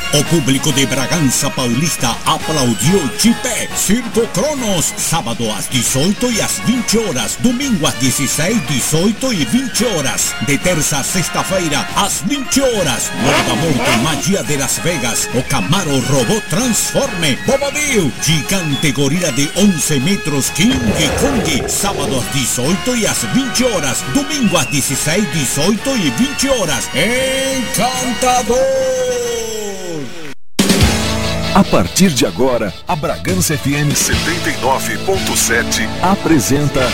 O público de Bragança Paulista aplaudiu de pé. Circo Cronos, sábado às 18 e às 20 horas, domingo às 16, 18 e 20 horas. De terça a sexta-feira, às 20 horas. Logo Morte, Magia de Las Vegas, o Camaro Robô Transforme, Bobadil, gigante gorila de 11 metros, King Kong, sábado às 18 e às 20 horas, domingo às 16, 18 e 20 horas. Encantador! A partir de agora, a Bragança FM 79.7 apresenta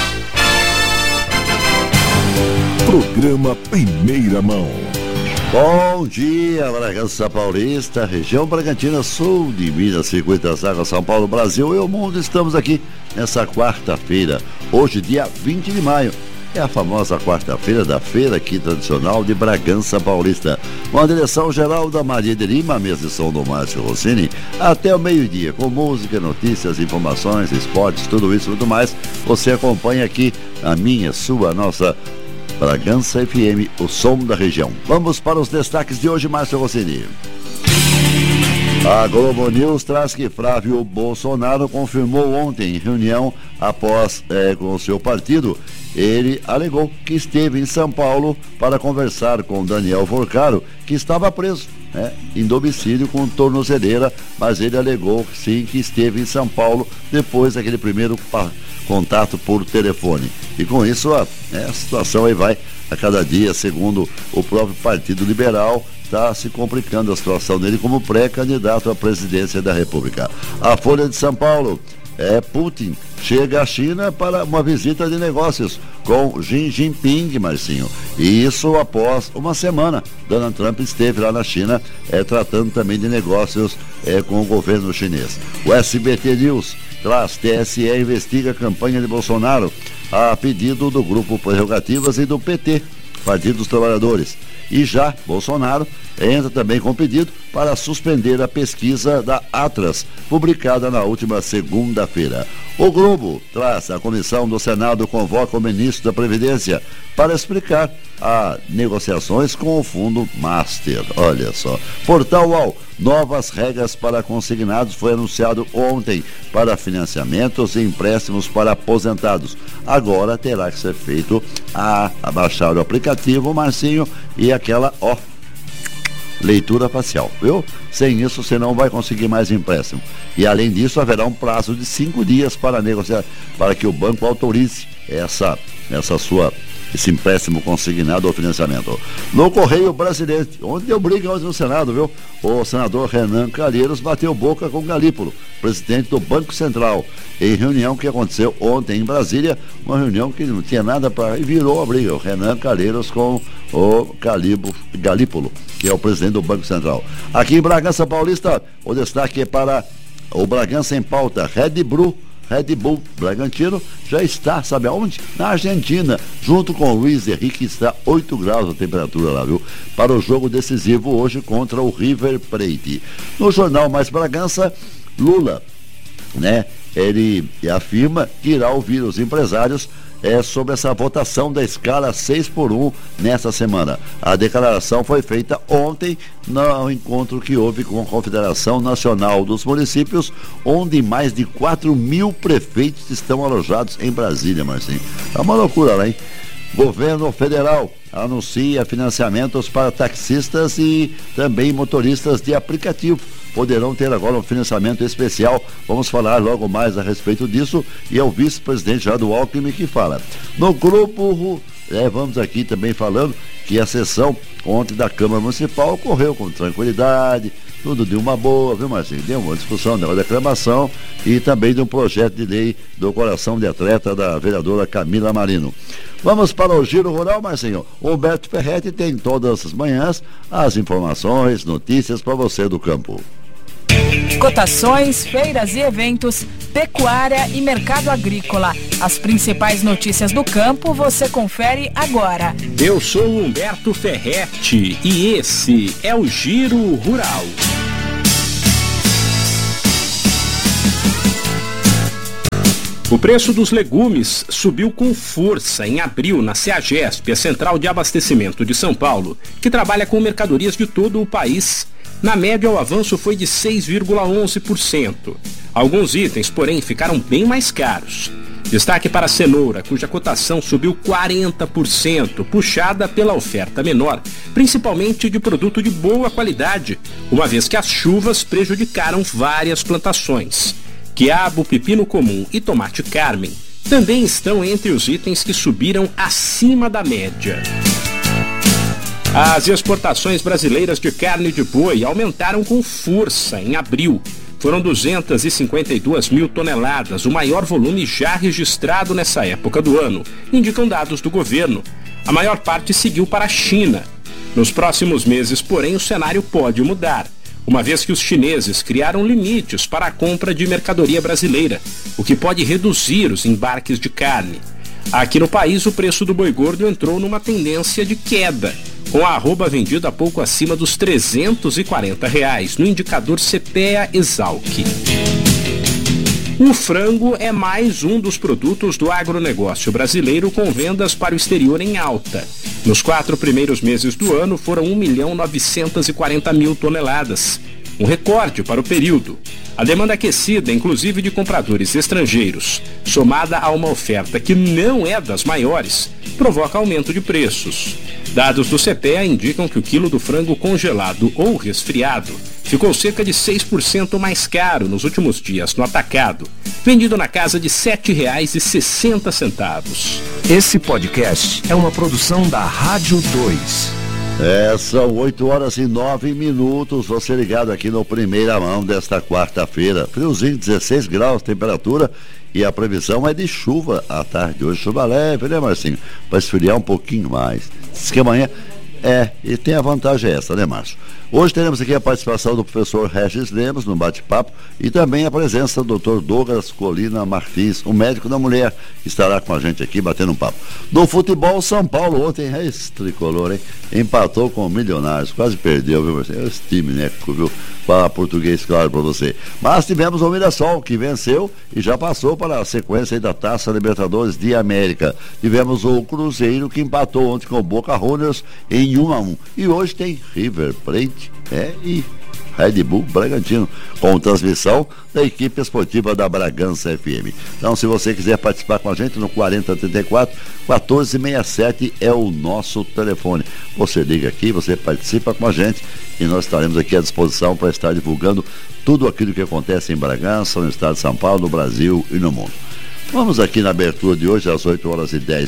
Programa Primeira Mão. Bom dia, Bragança Paulista, região Bragantina, sul de Minas, Circuito das Águas, São Paulo, Brasil e o mundo. Estamos aqui nessa quarta-feira, hoje dia 20 de maio. É a famosa quarta-feira da feira aqui tradicional de Bragança Paulista. Com a direção geral da Maria de Lima, a mesa de som do Márcio Rossini, até o meio-dia, com música, notícias, informações, esportes, tudo isso e tudo mais. Você acompanha aqui a minha, sua, nossa Bragança FM, o som da região. Vamos para os destaques de hoje, Márcio Rossini. A Globo News traz que Flávio Bolsonaro confirmou ontem em reunião após com o seu partido. Ele alegou que esteve em São Paulo para conversar com Daniel Forcaro, que estava preso, em domicílio com tornozeleira, mas ele alegou sim que esteve em São Paulo depois daquele primeiro contato por telefone. E com isso a situação aí vai a cada dia, segundo o próprio Partido Liberal, está se complicando a situação dele como pré-candidato à presidência da República. A Folha de São Paulo, Putin chega à China para uma visita de negócios com Xi Jinping, Marcinho. E isso após uma semana. Donald Trump esteve lá na China tratando também de negócios com o governo chinês. O SBT News traz: TSE investiga a campanha de Bolsonaro a pedido do Grupo Prerrogativas e do PT, Partido dos Trabalhadores. E já Bolsonaro entra também com pedido para suspender a pesquisa da Atlas, publicada na última segunda-feira. O Globo traz: a comissão do Senado convoca o ministro da Previdência para explicar as negociações com o Fundo Master. Olha só. Portal UOL: novas regras para consignados foi anunciado ontem para financiamentos e empréstimos para aposentados. Agora terá que ser feito baixar o aplicativo, Marcinho, e aquela leitura facial, viu? Sem isso você não vai conseguir mais empréstimo. E além disso haverá um prazo de 5 dias para negociar, para que o banco autorize esse empréstimo consignado ao financiamento. No Correio Brasileiro, onde deu briga hoje no Senado, viu? O senador Renan Calheiros bateu boca com Galípolo, presidente do Banco Central, em reunião que aconteceu ontem em Brasília, uma reunião que não tinha nada para... e virou a briga, o Renan Calheiros com o Galípolo, que é o presidente do Banco Central. Aqui em Bragança Paulista, o destaque é para o Bragança em Pauta. Red Bull Bragantino já está, sabe aonde? Na Argentina, junto com o Luiz Henrique, está 8 graus a temperatura lá, viu? Para o jogo decisivo hoje contra o River Plate. No Jornal Mais Bragança, Lula, ele afirma que irá ouvir os empresários sobre essa votação da escala 6x1 nessa semana. A declaração foi feita ontem no encontro que houve com a Confederação Nacional dos Municípios, onde mais de 4.000 prefeitos estão alojados em Brasília, Marcinho. É uma loucura lá, hein? Governo Federal anuncia financiamentos para taxistas e também motoristas de aplicativo. Poderão ter agora um financiamento especial. Vamos falar logo mais a respeito disso. E é o vice-presidente já do Alckmin que fala. No grupo, vamos aqui também falando que a sessão ontem da Câmara Municipal ocorreu com tranquilidade, tudo de uma boa, viu, Marcinho? Deu uma discussão, deu uma declamação e também de um projeto de lei do coração de atleta da vereadora Camila Marino. Vamos para o Giro Rural, Marcinho. Humberto Ferretti tem todas as manhãs as informações, notícias para você do campo. Cotações, feiras e eventos, pecuária e mercado agrícola. As principais notícias do campo você confere agora. Eu sou Humberto Ferretti e esse é o Giro Rural. O preço dos legumes subiu com força em abril na CEAGESP, a Central de Abastecimento de São Paulo, que trabalha com mercadorias de todo o país. Na média, o avanço foi de 6,11%. Alguns itens, porém, ficaram bem mais caros. Destaque para a cenoura, cuja cotação subiu 40%, puxada pela oferta menor, principalmente de produto de boa qualidade, uma vez que as chuvas prejudicaram várias plantações. Quiabo, pepino comum e tomate Carmen também estão entre os itens que subiram acima da média. As exportações brasileiras de carne de boi aumentaram com força em abril. Foram 252 mil toneladas, o maior volume já registrado nessa época do ano, indicam dados do governo. A maior parte seguiu para a China. Nos próximos meses, porém, o cenário pode mudar, uma vez que os chineses criaram limites para a compra de mercadoria brasileira, o que pode reduzir os embarques de carne. Aqui no país, o preço do boi gordo entrou numa tendência de queda, com a arroba vendida pouco acima dos R$ 340 no indicador CPEA-Esalq. O frango é mais um dos produtos do agronegócio brasileiro com vendas para o exterior em alta. Nos 4 primeiros meses do ano foram 1.940.000 toneladas, um recorde para o período. A demanda aquecida, inclusive de compradores estrangeiros, somada a uma oferta que não é das maiores, provoca aumento de preços. Dados do CPEA indicam que o quilo do frango congelado ou resfriado ficou cerca de 6% mais caro nos últimos dias no atacado, vendido na casa de R$ 7,60. Esse podcast é uma produção da Rádio 2. São 8h09, você ligado aqui no Primeira Mão desta quarta-feira. Friozinho, 16 graus, temperatura, e a previsão é de chuva à tarde de hoje. Chuva leve, né, Marcinho? Para esfriar um pouquinho mais. Diz que amanhã e tem a vantagem essa, né, Márcio? Hoje teremos aqui a participação do professor Regis Lemos no bate-papo e também a presença do Dr. Douglas Colina Martins, o médico da mulher, que estará com a gente aqui batendo um papo. No futebol, São Paulo ontem, tricolor, hein? Empatou com o Milionários, quase perdeu, viu, Marcelo? Esse time, né, viu? Falar português, claro, para você. Mas tivemos o Mirassol, que venceu e já passou para a sequência aí da Taça Libertadores de América. Tivemos o Cruzeiro, que empatou ontem com o Boca Juniors em 1-1. E hoje tem River Plate e Red Bull Bragantino, com transmissão da equipe esportiva da Bragança FM. Então, se você quiser participar com a gente no 4034-1467 é o nosso telefone. Você liga aqui, você participa com a gente e nós estaremos aqui à disposição para estar divulgando tudo aquilo que acontece em Bragança, no estado de São Paulo, no Brasil e no mundo. Vamos aqui na abertura de hoje, às 8h10.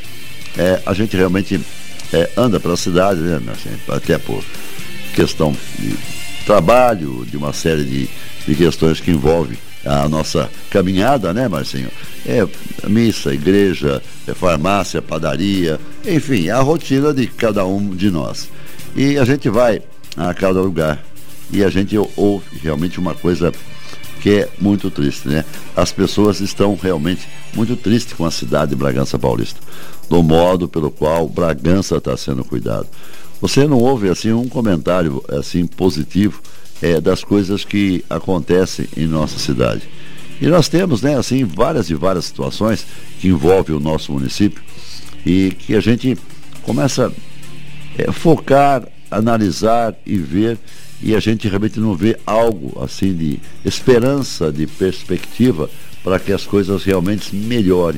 A gente realmente anda pela cidade, né, até por questão de trabalho, de uma série de questões que envolvem a nossa caminhada, né, Marcinho? Missa, igreja, farmácia, padaria, enfim, a rotina de cada um de nós. E a gente vai a cada lugar e a gente ouve realmente uma coisa que é muito triste, né? As pessoas estão realmente muito tristes com a cidade de Bragança Paulista, do modo pelo qual Bragança está sendo cuidado. Você não ouve assim um comentário assim positivo das coisas que acontecem em nossa cidade. E nós temos, né, assim, várias e várias situações que envolvem o nosso município e que a gente começa a focar, analisar e ver, e a gente realmente não vê algo assim de esperança, de perspectiva para que as coisas realmente melhorem.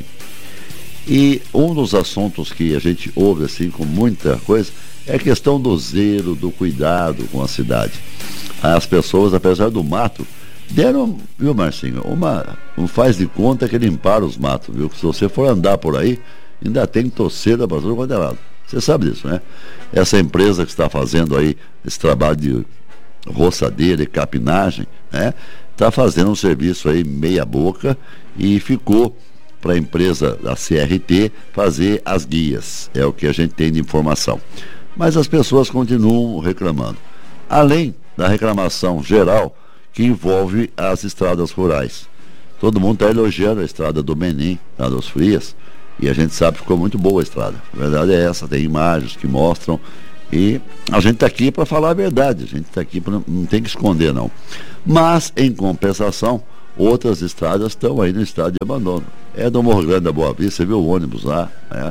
E um dos assuntos que a gente ouve assim com muita coisa é a questão do zelo, do cuidado com a cidade. As pessoas, apesar do mato, deram, viu, Marcinho, um faz de conta que limparam os matos, viu? Se você for andar por aí, ainda tem torcida para todo quanto é lado. Você sabe disso, né? Essa empresa que está fazendo aí esse trabalho de roçadeira e capinagem, né? Está fazendo um serviço aí meia boca e ficou para a empresa da CRT fazer as guias. É o que a gente tem de informação. Mas as pessoas continuam reclamando. Além da reclamação geral que envolve as estradas rurais. Todo mundo está elogiando a estrada do Menin, lá dos Frias, e a gente sabe que ficou muito boa a estrada. A verdade é essa, tem imagens que mostram, e a gente está aqui para falar a verdade, a gente está aqui para não tem que esconder não. Mas, em compensação, outras estradas estão aí no estado de abandono. Do Morro Grande da Boa Vista, você viu o ônibus lá, né?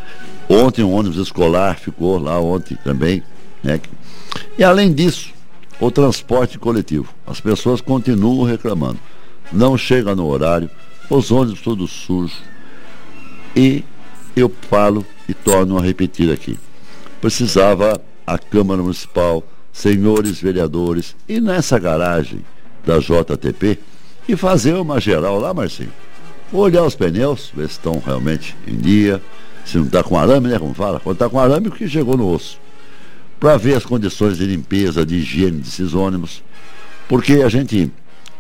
Ontem um ônibus escolar ficou lá ontem também, né? E além disso, o transporte coletivo. As pessoas continuam reclamando. Não chega no horário, os ônibus todos sujos. E eu falo e torno a repetir aqui. Precisava a Câmara Municipal, senhores vereadores, ir nessa garagem da JTP e fazer uma geral lá, Marcinho. Olhar os pneus, ver se estão realmente em dia, se não está com arame, né, como fala. Quando está com arame, o que chegou no osso. Para ver as condições de limpeza, de higiene desses ônibus. Porque a gente,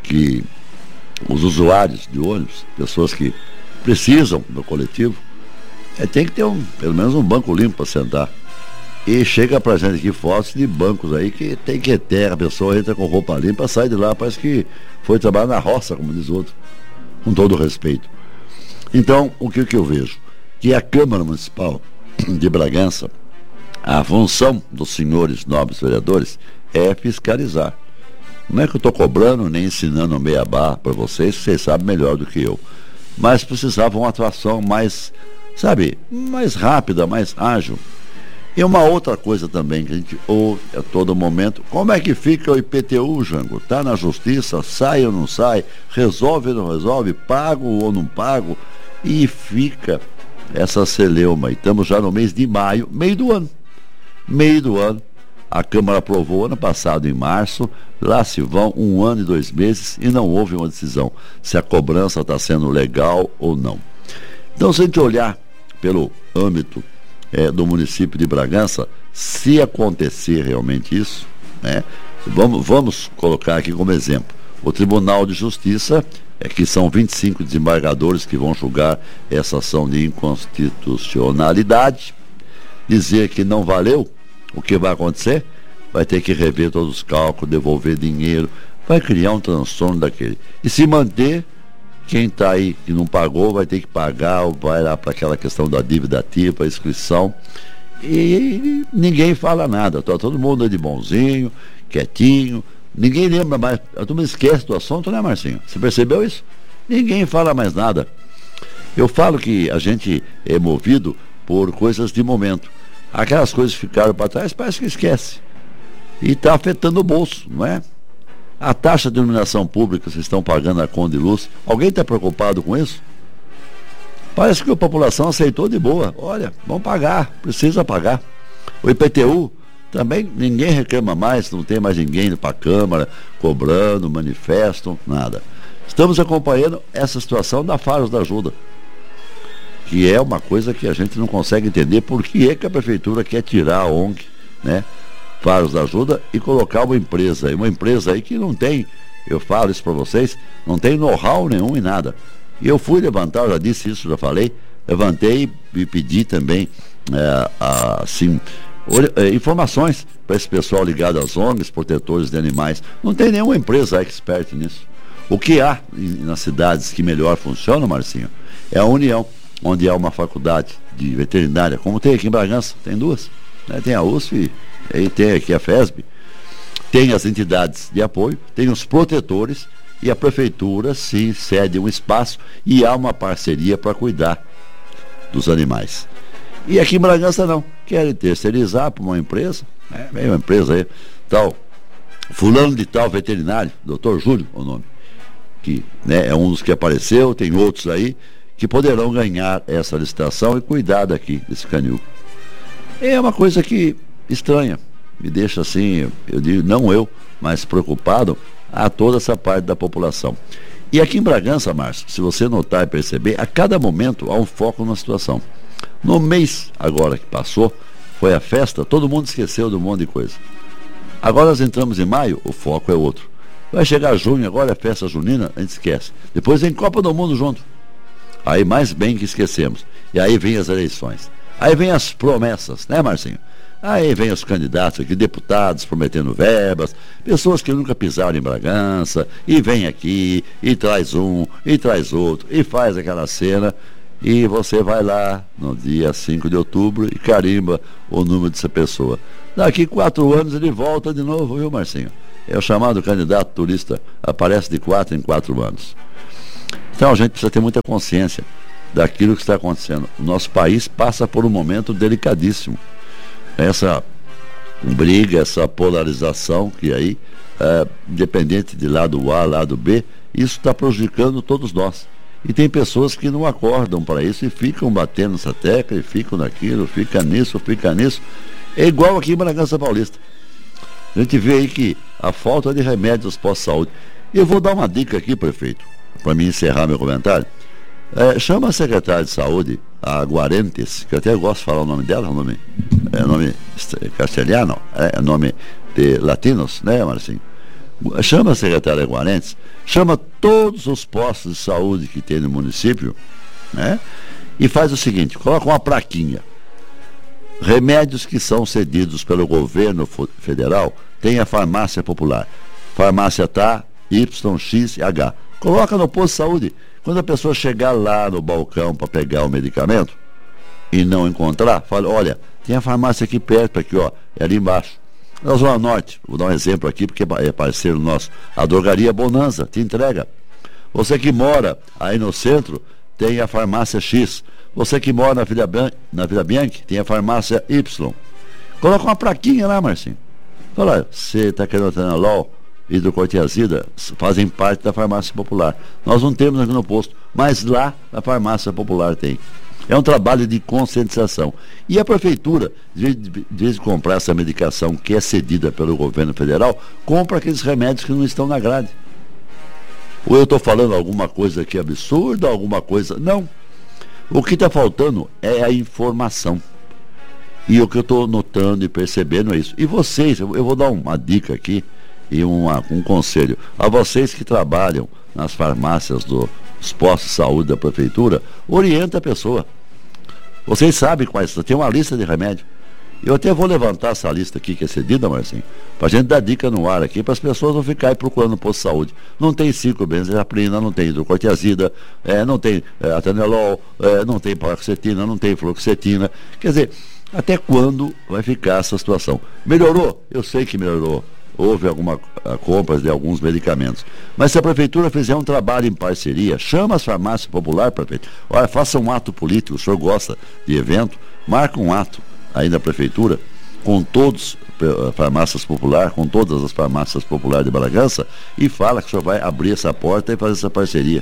os usuários de ônibus, pessoas que precisam do coletivo, tem que ter pelo menos um banco limpo para sentar. E chega pra gente aqui fotos de bancos aí que tem que ter, a pessoa entra com roupa limpa, sai de lá, parece que foi trabalhar na roça, como diz o outro, com todo respeito. Então, o que eu vejo? Que a Câmara Municipal de Bragança, a função dos senhores nobres vereadores é fiscalizar. Não é que eu estou cobrando nem ensinando meia barra para vocês sabem melhor do que eu. Mas precisava uma atuação mais, mais rápida, mais ágil. E uma outra coisa também que a gente ouve a todo momento, como é que fica o IPTU, Jango? Está na justiça, sai ou não sai, resolve ou não resolve, pago ou não pago, e fica essa celeuma. E estamos já no mês de maio, meio do ano. A Câmara aprovou ano passado, em março, lá se vão 1 ano e 2 meses e não houve uma decisão se a cobrança está sendo legal ou não. Então, se a gente olhar pelo âmbito do município de Bragança, se acontecer realmente isso, né, vamos colocar aqui como exemplo o Tribunal de Justiça, que são 25 desembargadores que vão julgar essa ação de inconstitucionalidade, dizer que não valeu, o que vai acontecer? Vai ter que rever todos os cálculos, devolver dinheiro, vai criar um transtorno daquele. E se manter, quem está aí que não pagou vai ter que pagar, ou vai lá para aquela questão da dívida ativa, a inscrição, e ninguém fala nada, tá todo mundo de bonzinho, quietinho, ninguém lembra mais, a turma esquece do assunto, né, Marcinho? Você percebeu isso? Ninguém fala mais nada. Eu falo que a gente é movido por coisas de momento. Aquelas coisas que ficaram para trás, parece que esquece. E está afetando o bolso, não é? A taxa de iluminação pública, vocês estão pagando a conta de luz. Alguém está preocupado com isso? Parece que a população aceitou de boa. Olha, vamos pagar, precisa pagar. O IPTU, também ninguém reclama mais, não tem mais ninguém indo para a Câmara, cobrando, manifestam, nada. Estamos acompanhando essa situação da Faros da Ajuda, que é uma coisa que a gente não consegue entender por que é que a Prefeitura quer tirar a ONG, né? Faros da Ajuda e colocar uma empresa aí que não tem, eu falo isso para vocês, não tem know-how nenhum em nada. E eu fui levantar, eu já disse isso, já falei, levantei e pedi também informações para esse pessoal ligado às ONGs, protetores de animais. Não tem nenhuma empresa expert nisso. O que há nas cidades que melhor funcionam, Marcinho, é a União, onde há uma faculdade de veterinária, como tem aqui em Bragança, tem 2, né? Tem a USP e tem aqui a FESB, tem as entidades de apoio, tem os protetores e a prefeitura sim cede um espaço e há uma parceria para cuidar dos animais. E aqui em Bragança não, querem terceirizar para uma empresa, vem uma empresa aí, tal, fulano de tal veterinário, Dr. Júlio, o nome, que, né, é um dos que apareceu, tem outros aí, que poderão ganhar essa licitação e cuidar daqui, desse canil. É uma coisa que estranha, me deixa assim, eu digo, não eu, mas preocupado a toda essa parte da população. E aqui em Bragança, Márcio, se você notar e perceber, a cada momento há um foco numa situação. No mês agora que passou, foi a festa, todo mundo esqueceu de um monte de coisa. Agora nós entramos em maio, o foco é outro. Vai chegar junho, agora é festa junina, a gente esquece. Depois vem Copa do Mundo junto. Aí mais bem que esquecemos. E aí vem as eleições. Aí vem as promessas, né, Marcinho? Aí vem os candidatos aqui, deputados prometendo verbas, pessoas que nunca pisaram em Bragança, e vem aqui, e traz um, e traz outro, e faz aquela cena, e você vai lá no dia 5 de outubro e carimba o número dessa pessoa. Daqui 4 anos ele volta de novo, viu, Marcinho? É o chamado candidato turista, aparece de 4 em 4 anos. Então a gente precisa ter muita consciência daquilo que está acontecendo. O nosso país passa por um momento delicadíssimo. Essa briga, essa polarização que aí, independente de lado A, lado B, isso está prejudicando todos nós. E tem pessoas que não acordam para isso e ficam batendo nessa tecla, e ficam naquilo, fica nisso. É igual aqui em Bragança Paulista. A gente vê aí que a falta de remédios pós-saúde. E eu vou dar uma dica aqui, prefeito, para mim encerrar meu comentário. Chama a secretária de saúde, a Guarentes, que eu até gosto de falar o nome dela, nome castelhano, nome de latinos, né, Marcinho? Chama a secretária Guarentes, chama todos os postos de saúde que tem no município, né? E faz o seguinte, coloca uma plaquinha. Remédios que são cedidos pelo governo federal tem a farmácia popular. Farmácia tá, Y, X e H. Coloca no posto de saúde. Quando a pessoa chegar lá no balcão para pegar o medicamento e não encontrar, fala, olha, tem a farmácia aqui perto, aqui, ó, é ali embaixo. Na Zona Norte, vou dar um exemplo aqui, porque é parceiro nosso, a drogaria Bonanza te entrega. Você que mora aí no centro, tem a farmácia X. Você que mora na Vila Bianchi, tem a farmácia Y. Coloca uma plaquinha lá, Marcinho. Fala, você está querendo atenolol, hidrocortiazida, fazem parte da farmácia popular. Nós não temos aqui no posto, mas lá na farmácia popular tem. É um trabalho de conscientização. E a prefeitura, de vez de comprar essa medicação que é cedida pelo governo federal, compra aqueles remédios que não estão na grade. Ou eu estou falando alguma coisa aqui absurda, alguma coisa... Não. O que está faltando é a informação. E o que eu estou notando e percebendo é isso. E vocês, eu vou dar uma dica aqui e um conselho. A vocês que trabalham nas farmácias dos postos de saúde da prefeitura, orienta a pessoa. Vocês sabem quais são, tem uma lista de remédio. Eu até vou levantar essa lista aqui que é cedida, Marcinho, para a gente dar dica no ar aqui, para as pessoas não ficarem procurando posto de saúde. Não tem ciclobenzaprina, não tem hidrocortiazida, não tem atenolol, não tem paroxetina, não tem fluoxetina. Quer dizer, até quando vai ficar essa situação? Melhorou? Eu sei que melhorou. Houve alguma compras de alguns medicamentos. Mas se a prefeitura fizer um trabalho em parceria, chama as farmácias populares, prefeito. Olha, faça um ato político, o senhor gosta de evento, marca um ato aí na prefeitura, com todas as farmácias populares, com todas as farmácias populares de Bragança, e fala que o senhor vai abrir essa porta e fazer essa parceria.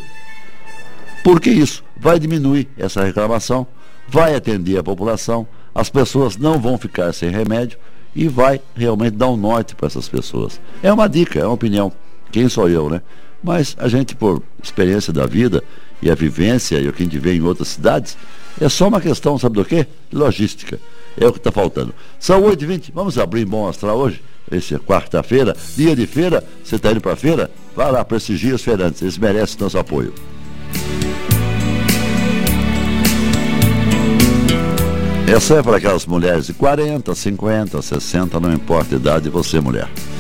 Porque isso vai diminuir essa reclamação, vai atender a população, as pessoas não vão ficar sem remédio, e vai realmente dar um norte para essas pessoas. É uma dica, é uma opinião. Quem sou eu, né? Mas a gente, por experiência da vida e a vivência e o que a gente vê em outras cidades, é só uma questão, sabe do quê? Logística. É o que está faltando. São 8h20, vamos abrir em Bom Astral hoje? Esse é quarta-feira, dia de feira. Você está indo para a feira? Vai lá, prestigia os feirantes, eles merecem nosso apoio. Essa é para aquelas mulheres de 40, 50, 60, não importa a idade, você mulher.